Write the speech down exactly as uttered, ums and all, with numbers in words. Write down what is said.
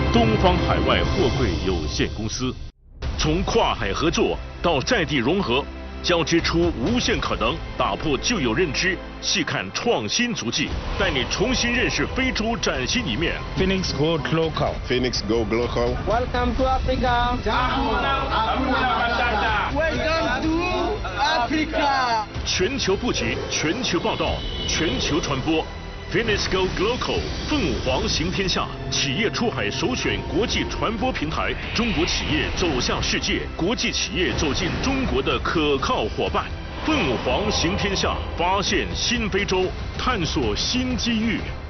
东方海外货柜有限公司，从跨海合作到在地融合，交织出无限可能，打破旧有认知，细看创新足迹，带你重新认识非洲崭新一面。 Phoenix Go Global. Phoenix Go Global. Welcome to Africa. Welcome to Africa. 全球布局，全球报道，全球传播。Phoenix Go Global 凤凰行天下，企业出海首选国际传播平台，中国企业走向世界，国际企业走进中国的可靠伙伴。凤凰行天下，发现新非洲，探索新机遇。